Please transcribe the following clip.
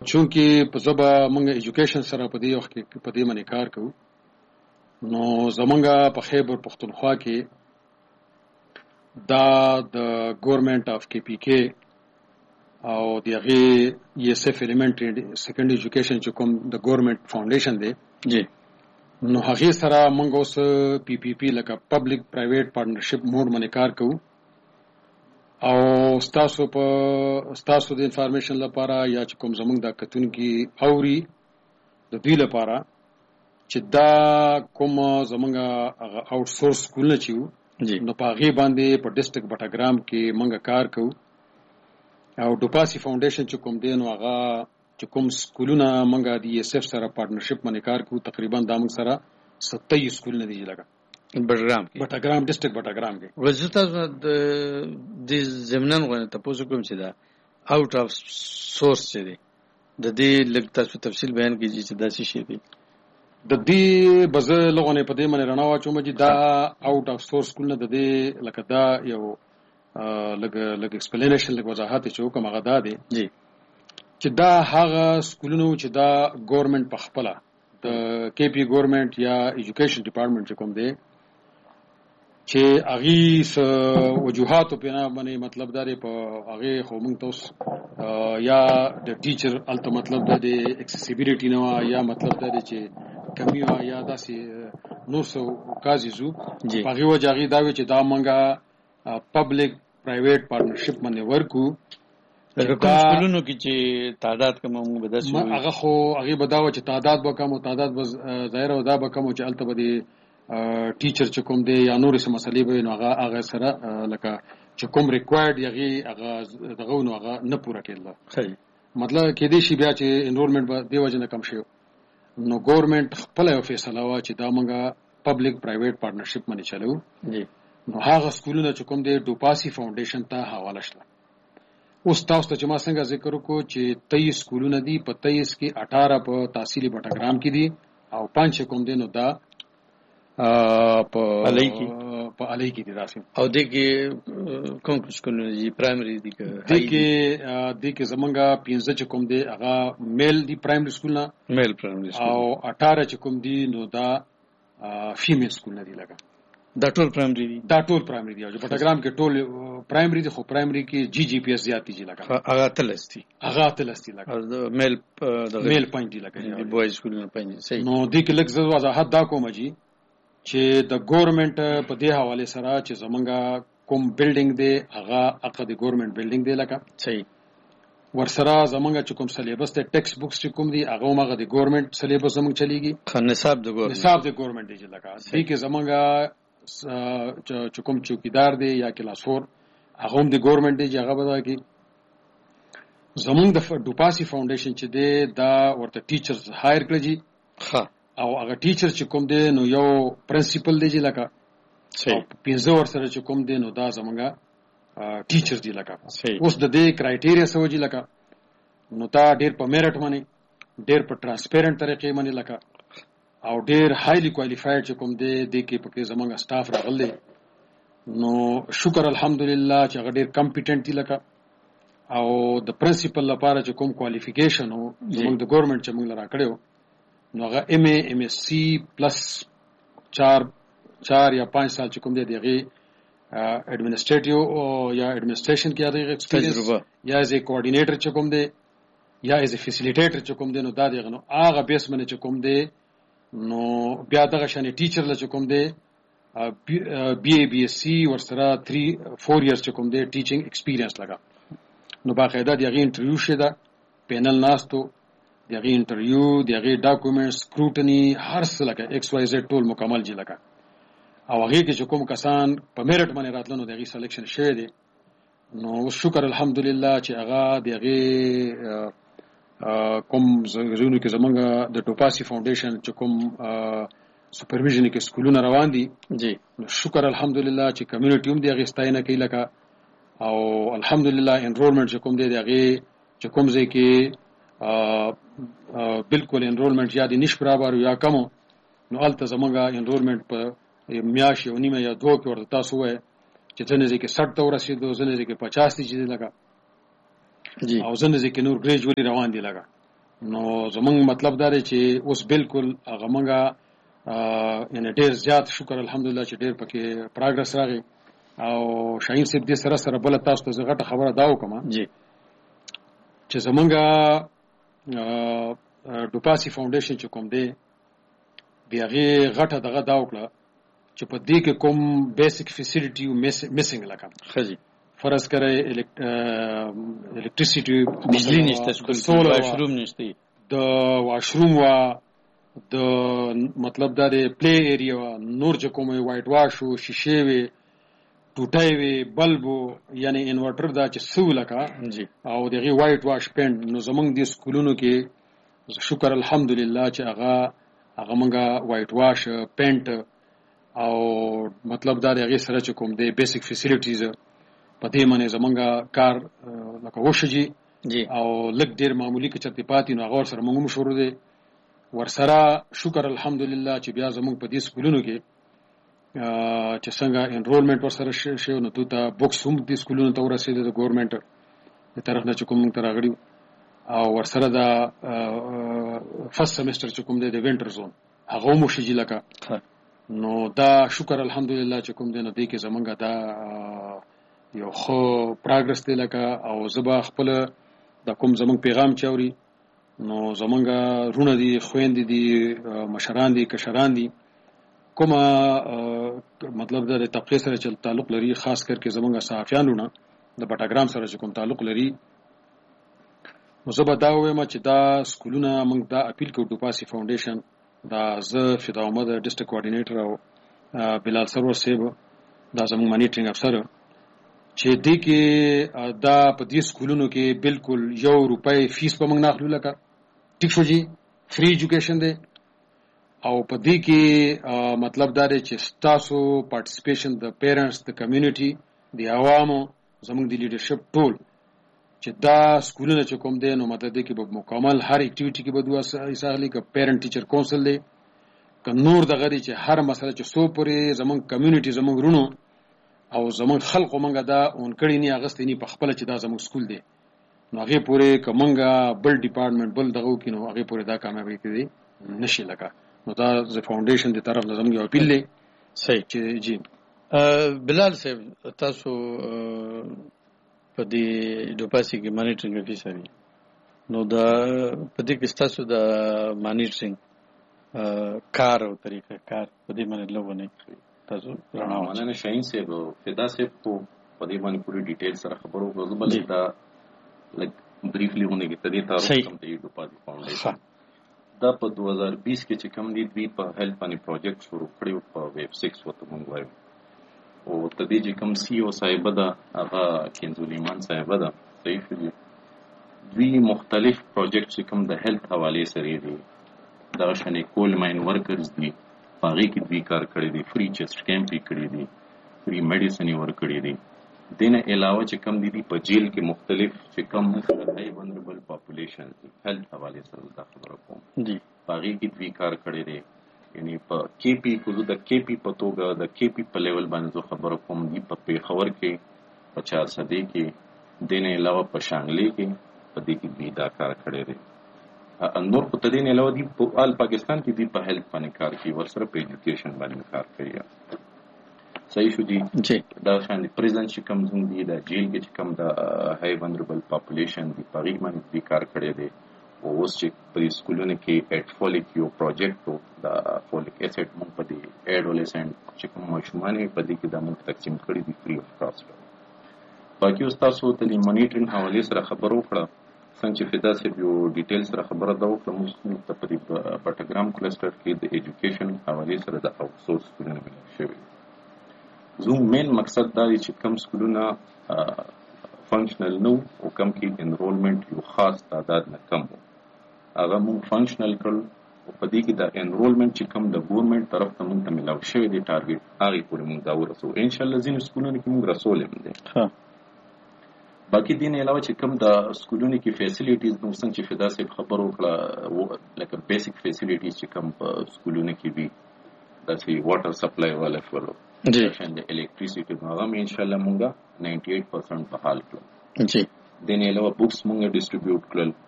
چونکې په ژبه موږ ایجوکیشن سره په دې وخت کې په دې باندې کار کوو، نو زمونږ په خیبر پښتونخوا کې دا د ګورنمنت اف کې پی کې او د هغې ای اس اف ایلیمنټري سیکنډري ایجوکیشن چې کوم د ګورنمنت فاونډیشن دی جی نو هغې سره موږ اوس پی پی پی لکه پبلک پرایویټ پارټنرشپ موډ باندې کار کوو. او ستاسو د انفارمیشن لپاره یا چې کوم زمونږ د کتونکي اوري د دوی لپاره چې دا کوم زمونږ هغه آوټ سورس سکولونه چې وو نو په هغې باندې په ډسټرکټ بټګرام کې موږ کار کوو. او ډوپاسي فاونډیشن چې کوم دی نو هغه چې کوم سکولونه موږ د ای اس اف سره پارټنرشپ باندې کار کوو تقریبا دا موږ سره 27 سکولونه دي لکه بټګرام ډسټرکټ بټګرام کې. وزه تاسو د زمنن غوښنه تاسو کوم چې دا آوټ اف سورس چې دی د دې لږ تاسو تفصیل بیان کیږي چې دا څه شی دی. د دې بزه لغونه په دې باندې رڼا واچوم چې دا آوټ اف سورس کولنه د دې لکه دا یو لګ ایکسپلینیشن لګ وضاحت چې کوم هغه دا دی جی چې دا هغه سکولونو چې دا ګورنمنت په خپل د کې پی ګورنمنت یا ایجوکیشن ډپارټمنټ چې کوم دی چې هغه وجوهاتو په نه باندې مطلب دا دی په هغه خو موږ تاسو یا د ټیچر الته مطلب دا دی اکسسیبিলিټی نو یا مطلب دا دی چې کمیو یا داسې نور څه کازیزو هغه وجاغي دا وی چې دا مونږه پبلک پرایویټ پارټنرشپ باندې ورکو لکه کوم سکولونو کې چې تعداد کوم موږ به داسې هغه خو هغه بداوه چې تعداد به کم او تعداد به ظاهر او دا به کم او چې الته به ټیچر چې کوم دی یا نور څه مسلې به نو هغه سره لکه چې کوم ریکوایرډ یغي هغه دغه نو هغه نه پوره کېدل. صحیح مطلب کې دې شی بیا چې انرولمنت به دی وجه نه کم شي نو ګورنمنت خپل یو فیصله وا چې دا مونږه پبلک پرایویټ پارټنرشپ باندې چلو جی نو هغه سکولونه چې کوم دی ډوپاسي فاونډیشن ته حواله شله. اوس تاسو ته چې ما څنګه ذکر وکړو چې 23 سکولونه دي په 23 کې 18 په تحصیلي بټګرام کې دي او 5 کوم دی نو دا په علي کې دي راسي او دغه کوم سکولونه دي پرایمري دي دغه زمونږه 15 چې کوم دی هغه میل دي پرایمري سکولونه میل پرایمري سکول او 18 چې کوم دي نو دا فیمیل سکولونه دي لکه دا ټول پرایمري دي او بټګرام کې ټول پرایمري دي خو پرایمري کې جی پی ایس زیات دي لکه هغه تلستی لکه میل پوینټ دي لکه دی بوای سکولونه پوینټ صحیح. نو دې کې لږ زو وضاحت دا کوم چې د ګورنمنت په دې حواله سره چې زمونږه کوم بلډینګ دی هغه د ګورنمنت بلډینګ دی لکه صحیح ورسره زمونږه چې کوم سلیبس ته ټیکسټ بوکس چې کوم دی هغه د ګورنمنت سلیبس زمونږ چلیږي نصاب د ګورنمنت دی لکه دې کې زمونږه چې کوم چوکیدار دی یا کلاسور هغه هم د ګورنمنت دی هغه به کی زمونږ د ډوپاسي فاونډیشن چې دی دا ورته ټیچرز هایر کړی او هغه ټیچر چې کوم دی نو یو پرنسپل دی لکه صحیح 15 ور سره چې کوم دی نو دا زمونږه ټیچر دی لکه اوس د دې کرایټیریا سوجي لکه نو تا ډیر په میرټ باندې ډیر په ترانسپیرنت طریقې باندې لکه او ډیر هایلی کوالیفاید چې کوم دی د کې پکې زمونږه سټاف راغلی نو شکر الحمدلله چې هغه ډیر کمپیټنټ دی لکه او د پرنسپل لپاره چې کوم کوالیفیکیشن او زمونږ د ګورنمنت چې موږ لرا کړو نو هغه ایم ایس سی پلس 4 یا 5 سال چې کوم دی دغه ایڈمنسټریټیو یا ایڈمنسټریشن کې هغه تجربه یا ایز ا کوارډینیټر چې کوم دی یا ایز ا فیسیلیټیټر چې کوم دی نو دا دغه نو هغه بیس باندې چې کوم دی نو بیا دغه شانې ټیچر ل چې کوم دی بی ایس سی ورسره 4 ایئرز چې کوم دی ټیچینګ ایکسپیرینس لگا نو باقاعده دغه انټرویو شته پینل ناستو دغه انټرویو دغه ډاکومېنټس سکروټنی هر څه لکه ایکس وای زد ټول مکمل جی لکه او هغه کې چې کوم کسان په میرټ باندې راتلنو دغه سلیکشن شوه دي نو شکر الحمدلله چې هغه دغه کوم زونو کې زمونږ د ټوپاسي فاونډیشن چې کوم سپرویژن کې سکولونه روان دي جی نو شکر الحمدلله چې کمیونټي هم دغه ستاینه کوي لکه او الحمدلله انرولمنت چې کوم دی دغه چې کوم ځای کې بالکل انرولمنت یا د نش برابر یا کم نو الته زمونږه انرولمنت په میاش یو نیمه یا 2 کې ورته تاسو وای چې څنګه ځکه 60 ته ورسېدو څنګه ځکه 50 دي چې لګا جی او څنګه ځکه نور ګریجوالي روان دي لګا نو زمونږ مطلب دا دی چې اوس بالکل هغه مونږه ان ډیر زیات شکر الحمدلله چې ډیر پکې پروګرس راغی او شاهین صاحب دې سره بل تاسو ته غټه خبره دا وکم جی چې زمونږه ډوپاسي فاونډیشن چې کوم دی بیا غي غټه دغه دا وکړه چې په دې کې کوم بیسیک فیسیلیټي میسنګ لکه خجی فرض کړئ الکتریسيټي بجلی نشته سکول واشروم نشته د واشروم وا د مطلب دا د پلی ایریا نور چې کومه وایټ واش او شیشه وي ټوټای وي بلبو یعنی انورټر دا چې سولکا جی او دغه وایټ واش پینټ نو زمونږ د سکولونو کې شکر الحمدلله چې هغه مونږه وایټ واش پینټ او مطلب دا دغه سره چې کوم دی بیسیک فیسیلیټیز په دې باندې زمونږه کار لکه وشجي او لګ ډیر معمولی کې چرته پاتې نو هغه سره موږ مشورو دي ورسره شکر الحمدلله چې بیا زمونږ په دې سکولونو کې چې څنګه انرولمنٹ ورسره شي نو ته بوکس هم دې سکولونو ته ورسېده د ګورنمنت د طرف نه چې کوم تر غړي او ورسره دا فرست سیمستر چې کوم دی د وینټر زون هغه مو شي لکه نو دا شکر الحمدلله چې کوم دی نو دې کې زمونږه دا یو خو پروګرس دی لکه او زبا خپل د کوم زمونږ پیغام چوري نو زمونږه رونه دي خويندې دي مشران دي کشران دي کومه مطلب د طبقه سره چې تعلق لري خاص کر کې زمونږه صحافیانونه د پټاګرام سره چې کوم تعلق لري نو زبا دا وایم چې دا سکولونه موږ دا اپیل کوو ډوپاسي فاونډیشن دا ز فدا احمد ډیسټریکټ کوارډینیټر او بلال سرور صاحب دا زموږ مانیټرینګ افسر چې دې کې دا په دې سکولونو کې بالکل ₹1 فیس په موږ نه اخلو لکه ټیک شو جی فری ایجوکیشن دی او په دې کې مطلب دا دی چې تاسو پارټیسپیشن د پیرنټس د کمیونټي د عوامو زموږ د لیډرشپ ټول چې دا سکولونه چې کوم دی نو مطلب دی کې به مکمل هر اکټیویټي کې به دوه ایساغلی ک پیرنټ ټیچر کونسل دی ک نور دغه دی چې هر مسله چې سو پورې زموږ کمیونټي زموږ رونو او زموږ خلکو مونږه دا اونکړی نه اغستې نه په خپل چې دا زموږ سکول دی نو هغه پورې کومنګا بل ډپارټمنټ بل دغه کینو هغه پورې دا کامیابی کړي نشي لکه نو دا ز فاونډیشن دی طرف زموږ یو اپیل دی صحیح چې جی بلال صاحب تاسو په دې ډوپاسي کې مانیټرینګ افیسر نو دا په دې کې تاسو د مانیټرینګ کار او طریقه کار په دې باندې لوونه تاسو مننه شاهین صاحب فدا صاحب په دې باندې پوری ډیټیل سره خبرو کوو بل دا لګ بریفلی ونه کې تدې تاسو کوم ته ډوپاسي فاونډیشن دا په 2020 کې چې کوم دي دوی په هیلپ باندې پروجیکټ شروع کړو په ویب 6 وته مونږ وایو او تدې چې کوم سی او صاحب دا هغه کینزولیمان صاحب دا صحیح دی دوی مختلف پروجیکټ چې کوم د هیلث حواله سره دي دا شنه کول ماین ورکرز دي باغی کې دوی کار کړی دي فری چیسټ کیمپ کړی دي فری میډیسن ور کړی دي دینه علاوه چې کوم دي په جیل کې مختلف چې کوم هاي ونربل پاپولیشن دي هیلث حواله سره دا خبره کوم جی باغی کې دوی کار کړی دي یعنی په کې پی کو د کې پی په توګه د کې پی په لیول باندې خبره کوم دي په پیښور کې 50 صدې کې دینه علاوه په شانګلې کې په دې کې دوی دا کار کړی دي نور په تدین علاوه دی په آل پاکستان کې دی په هیلث باندې کار کوي ورسره په ایجوکیشن باندې کار کوي صحیح شو جی دا شان دي پریزنټ چې کوم زوم دی دا جیل کې چې کوم دا هاي ونربل پاپولیشن دی په غیر باندې دی کار کړی دی او اوس چې په سکولونو کې اټفولیک یو پروجیکټ دا فولیک اسید مونږ په دې اډولسنټ چې کوم ماشومان په دې کې د مونږ تقسیم کړی دی فری اف کاسټ باقي استاد سو ته دی مانیټرینګ حواله سره خبرو کړه څنګه چې فدا سه یو ډیټیل سره خبره دا وکړه موږ په پټاګرام کلسټر کې د ایجوکیشن حواله سره د اوټسورس سکولونه ملي شوی زوم مین مقصد دا دی چې کم سکولونه فنکشنل نو او کم کې انرولمنٹ یو خاص تعداد نه کم وو هغه موږ فنکشنل کړل او په دې کې د انرولمنٹ چې کم د ګورنمنت طرف ته موږ ته ملاو شوی دی ټارګټ هغه پورې موږ دا ورسو ان شاء الله ځین سکولونه کې موږ رسول هم دي باقي دین علاوه چې کوم د سکولونو کې فیسیلیټیز نو څنګه چې فدا صاحب خبر وکړه لکه بیسیک فیسیلیټیز چې کوم په سکولونو کې وي داسې واټر سپلای ولا فلو جی د الکتریسيټي هغه ان شاء الله مونږه 98% په حال کړو جی دین علاوه بوکس مونږه ډیسټریبیوټ کړل